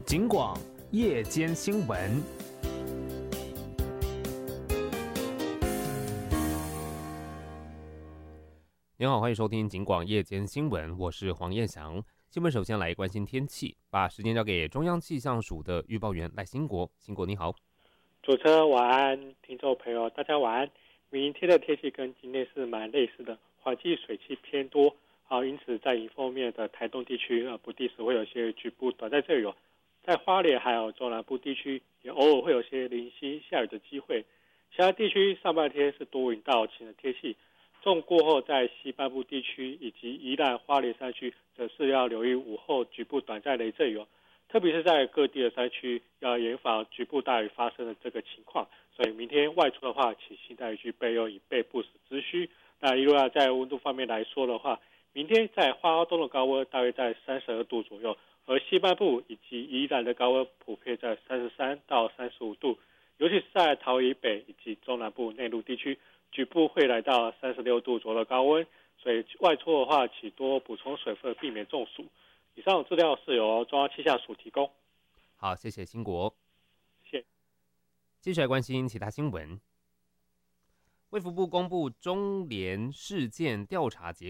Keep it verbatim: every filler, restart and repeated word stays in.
警广夜间新闻。您好，欢迎收听警广夜间新闻，我是黄彦翔。新闻首先来关心天气，把时间交给中央气象署的预报员赖兴国。兴国你好。 主持人晚安，听众朋友大家晚安。明天的天气跟今天是蛮类似的，环境水汽偏多，好，因此在迎风面的台东地区呃不定时会有些局部短暂阵雨，在花莲还有中南部地区也偶尔会有些零星下雨的机会。其他地区上半天是多云到晴的天气，中午过后在西半部地区以及宜兰花莲山区则是要留意午后局部短暂雷阵雨，特别是在各地的山区要严防局部大雨发生的这个情况。所以明天外出的话，请携带具备用以备不时之需。那一路要在温度方面来说的话，明天在花花东的高温大约在三十二度左右，而西半部以及宜兰的高温普遍在三十三到三十五度，尤其是在桃以北以及中南部内陆地区，局部会来到三十六度左右的高温。所以外出的话，请多补充水分，避免中暑。以上资料是由中央气象署提供。 好，谢谢兴国。 谢谢。 接下来关心其他新闻。卫福部公布中联事件调查结